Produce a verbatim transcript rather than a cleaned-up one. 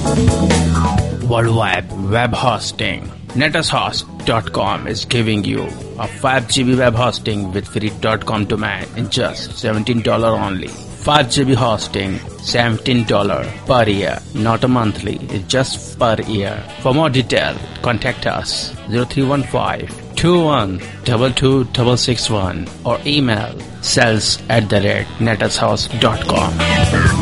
Worldwide web hosting. Netushost dot com is giving you a five gigabyte web hosting with free .com domain in just seventeen dollars only. five gigabyte hosting, seventeen dollars per year, not a monthly, it's just per year. For more detail, contact us zero three one five, two one two two six six one or email sales at the rate netushost dot com.